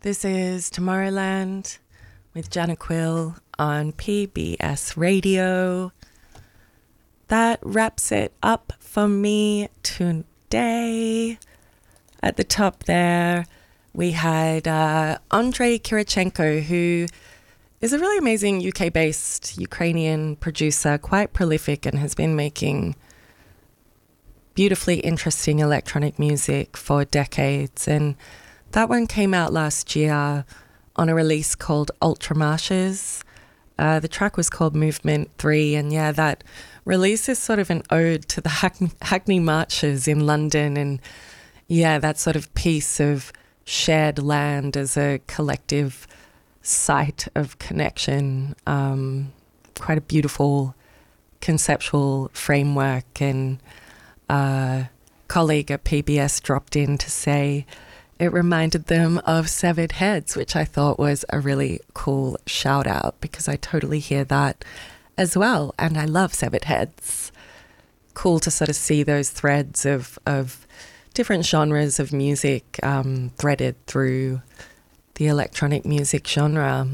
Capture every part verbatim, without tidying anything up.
This is Tomorrowland with Jana Quill on P B S Radio. That wraps it up for me today. At the top there, we had uh, Andrei Kirichenko, who is a really amazing U K-based Ukrainian producer, quite prolific, and has been making beautifully interesting electronic music for decades. And that one came out last year on a release called Ultramarshes. Uh, the track was called Movement three, and yeah, that release is sort of an ode to the Hackney, Hackney Marches in London, and yeah, that sort of piece of shared land as a collective site of connection. Um, quite a beautiful conceptual framework, and a colleague at P B S dropped in to say it reminded them of Severed Heads, which I thought was a really cool shout out because I totally hear that as well. And I love Severed Heads. Cool to sort of see those threads of, of different genres of music um, threaded through the electronic music genre.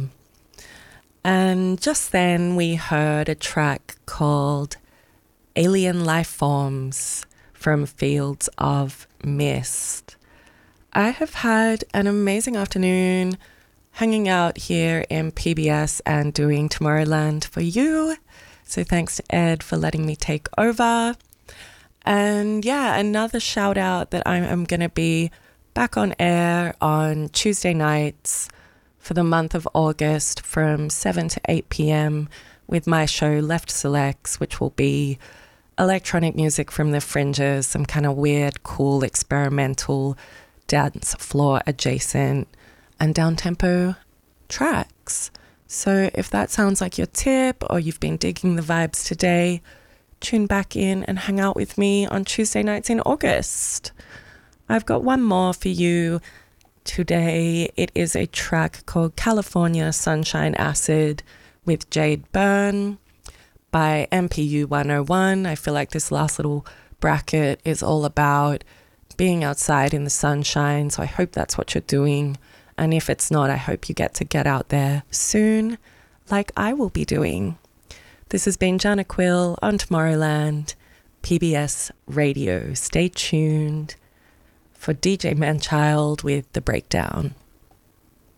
And just then we heard a track called Alien Life Forms from Fields of Mist. I have had an amazing afternoon hanging out here in P B S and doing Tomorrowland for you. So thanks to Ed for letting me take over. And yeah, another shout out that I'm, I'm going to be back on air on Tuesday nights for the month of August from seven to eight p.m. with my show Left Selects, which will be electronic music from the fringes, some kind of weird, cool, experimental, dance floor adjacent and down-tempo tracks. So if that sounds like your tip or you've been digging the vibes today, tune back in and hang out with me on Tuesday nights in August. I've got one more for you today. It is a track called California Sunshine Acid with Jade Byrne by M P U one oh one. I feel like this last little bracket is all about being outside in the sunshine, so I hope that's what you're doing. And if it's not, I hope you get to get out there soon, like I will be doing. This has been Jana Quill on Tomorrowland, P B S Radio. Stay tuned for D J Manchild with The Breakdown.